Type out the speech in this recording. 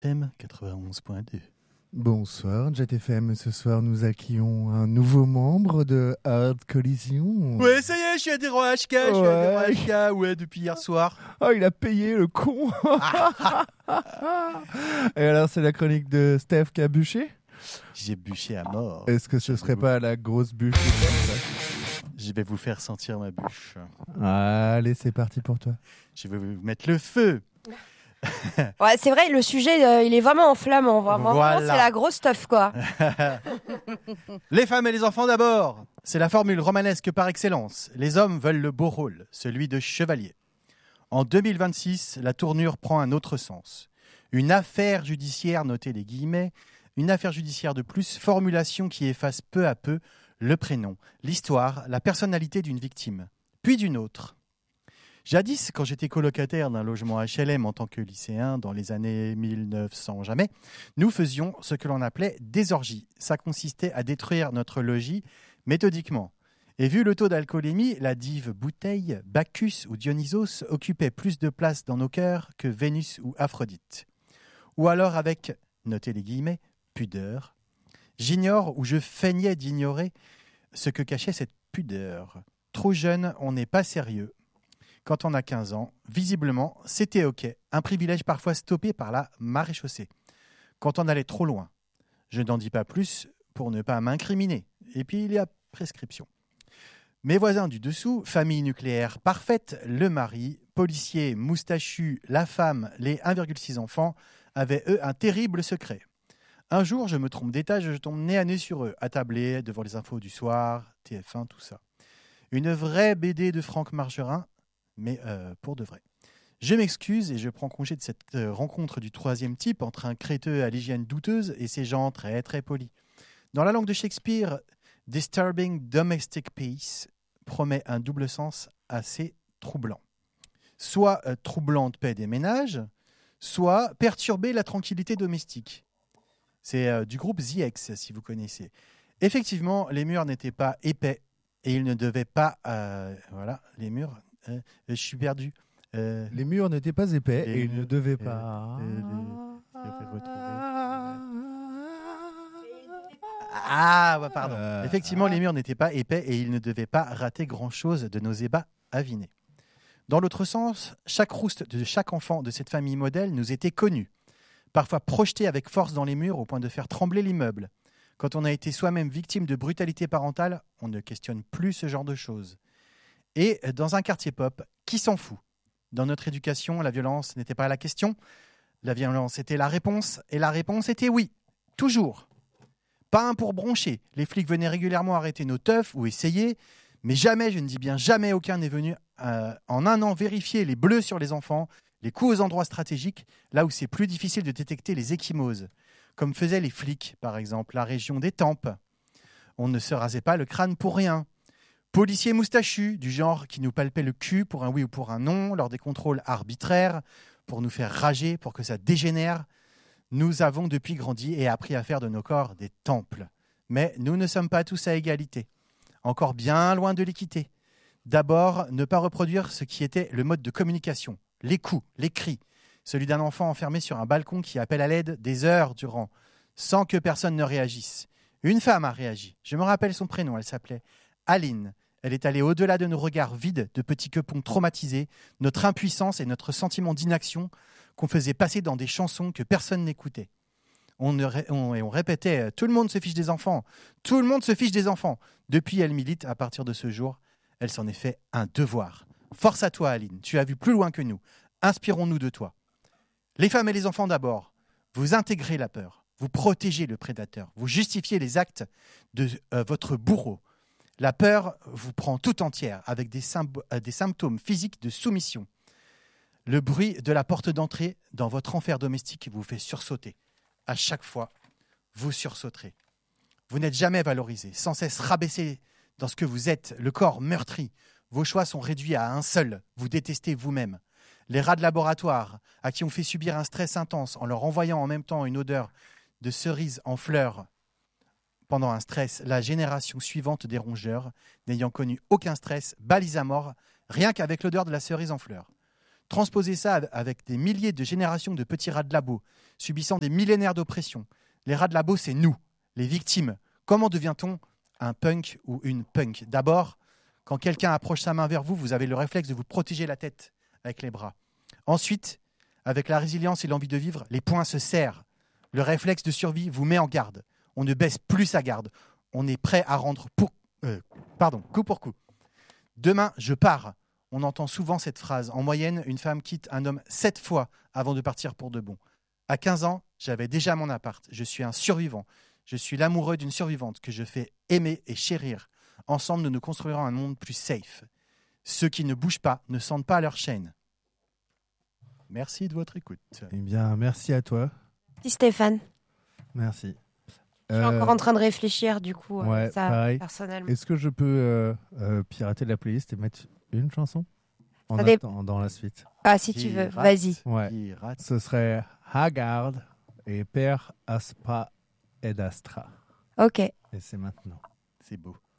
M91.2. Bonsoir, JetFM. Ce soir, nous accueillons un nouveau membre de Hard Collision. Ouais, ça y est, je suis adhérent à HK, ouais, depuis hier soir. Oh, il a payé, le con. Et alors, c'est la chronique de Steph qui a bûché. J'ai bûché à mort. Est-ce que ce serait pas la grosse bûche de Steph? Je vais vous faire sentir ma bûche. Allez, c'est parti pour toi. Je vais vous mettre le feu. Ouais, c'est vrai, le sujet, il est vraiment enflammant. Vraiment, Voilà. c'est la grosse stuff, quoi. Les femmes et les enfants d'abord. C'est la formule romanesque par excellence. Les hommes veulent le beau rôle, celui de chevalier. En 2026, la tournure prend un autre sens. Une affaire judiciaire, notez les guillemets, une affaire judiciaire de plus, formulation qui efface peu à peu le prénom, l'histoire, la personnalité d'une victime, puis d'une autre. Jadis, quand j'étais colocataire d'un logement HLM en tant que lycéen, dans les années 1900 jamais, nous faisions ce que l'on appelait des orgies. Ça consistait à détruire notre logis méthodiquement. Et vu le taux d'alcoolémie, la dive Bouteille, Bacchus ou Dionysos occupait plus de place dans nos cœurs que Vénus ou Aphrodite. Ou alors avec, notez les guillemets, pudeur. J'ignore ou je feignais d'ignorer ce que cachait cette pudeur. Trop jeune, on n'est pas sérieux. Quand on a 15 ans, visiblement, c'était OK. Un privilège parfois stoppé par la maréchaussée. Quand on allait trop loin. Je n'en dis pas plus pour ne pas m'incriminer. Et puis, il y a prescription. Mes voisins du dessous, famille nucléaire parfaite, le mari, policier, moustachu, la femme, les 1,6 enfants, avaient eux un terrible secret. Un jour, je me trompe d'étage, je tombe nez à nez sur eux, attablés devant les infos du soir, TF1, tout ça. Une vraie BD de Franck Margerin, mais pour de vrai. Je m'excuse et je prends congé de cette rencontre du troisième type entre un créteux à l'hygiène douteuse et ces gens très très polis. Dans la langue de Shakespeare, Disturbing Domestic Peace promet un double sens assez troublant. Soit troublante paix des ménages, soit perturber la tranquillité domestique. C'est du groupe The X, si vous connaissez. Effectivement, les murs n'étaient pas épais et ils ne devaient pas... voilà, les murs... je suis perdu. Les murs n'étaient pas épais et ils ne devaient pas... Pardon. Effectivement, les murs n'étaient pas épais et ils ne devaient pas rater grand-chose de nos ébats avinés. Dans l'autre sens, chaque rouste de chaque enfant de cette famille modèle nous était connue, parfois projeté avec force dans les murs au point de faire trembler l'immeuble. Quand on a été soi-même victime de brutalité parentale, on ne questionne plus ce genre de choses. Et dans un quartier pop, qui s'en fout ? Dans notre éducation, la violence n'était pas la question, la violence était la réponse, et la réponse était oui, toujours. Pas un pour broncher, les flics venaient régulièrement arrêter nos teufs ou essayer, mais jamais, je ne dis bien jamais, aucun n'est venu en un an vérifier les bleus sur les enfants, les coups aux endroits stratégiques, là où c'est plus difficile de détecter les ecchymoses, comme faisaient les flics, par exemple, la région des tempes. On ne se rasait pas le crâne pour rien. Policiers moustachus, du genre qui nous palpaient le cul pour un oui ou pour un non, lors des contrôles arbitraires, pour nous faire rager, pour que ça dégénère. Nous avons depuis grandi et appris à faire de nos corps des temples. Mais nous ne sommes pas tous à égalité. Encore bien loin de l'équité. D'abord, ne pas reproduire ce qui était le mode de communication. Les coups, les cris. Celui d'un enfant enfermé sur un balcon qui appelle à l'aide des heures durant, sans que personne ne réagisse. Une femme a réagi. Je me rappelle son prénom, elle s'appelait Aline. Elle est allée au-delà de nos regards vides, de petits quepons traumatisés, notre impuissance et notre sentiment d'inaction qu'on faisait passer dans des chansons que personne n'écoutait. On répétait « Tout le monde se fiche des enfants ! Tout le monde se fiche des enfants !» Depuis, elle milite. À partir de ce jour, elle s'en est fait un devoir. Force à toi, Aline. Tu as vu plus loin que nous. Inspirons-nous de toi. Les femmes et les enfants d'abord. Vous intégrez la peur. Vous protégez le prédateur. Vous justifiez les actes de votre bourreau. La peur vous prend tout entière avec des symptômes physiques de soumission. Le bruit de la porte d'entrée dans votre enfer domestique vous fait sursauter. À chaque fois, vous sursauterez. Vous n'êtes jamais valorisé, sans cesse rabaissé dans ce que vous êtes, le corps meurtri. Vos choix sont réduits à un seul, vous détestez vous-même. Les rats de laboratoire, à qui on fait subir un stress intense en leur envoyant en même temps une odeur de cerise en fleurs. Pendant un stress, la génération suivante des rongeurs, n'ayant connu aucun stress, balise à mort, rien qu'avec l'odeur de la cerise en fleurs. Transposez ça avec des milliers de générations de petits rats de labo, subissant des millénaires d'oppression. Les rats de labo, c'est nous, les victimes. Comment devient-on un punk ou une punk ? D'abord, quand quelqu'un approche sa main vers vous, vous avez le réflexe de vous protéger la tête avec les bras. Ensuite, avec la résilience et l'envie de vivre, les poings se serrent. Le réflexe de survie vous met en garde. On ne baisse plus sa garde. On est prêt à rendre coup pour coup. Demain, je pars. On entend souvent cette phrase. En moyenne, une femme quitte un homme 7 fois avant de partir pour de bon. À 15 ans, j'avais déjà mon appart. Je suis un survivant. Je suis l'amoureux d'une survivante que je fais aimer et chérir. Ensemble, nous nous construirons un monde plus safe. Ceux qui ne bougent pas ne sentent pas leur chaîne. Merci de votre écoute. Eh bien, merci à toi. Merci Stéphane. Merci. Je suis encore en train de réfléchir du coup, ouais, ça pareil. personnellement. Est-ce que je peux pirater la playlist et mettre une chanson en Ça dé- attendant la suite? Ah, si tu veux, vas-y. Ouais. Pirate. Ce serait Haggard et Per Aspra ed Astra. Ok. Et c'est maintenant. C'est beau.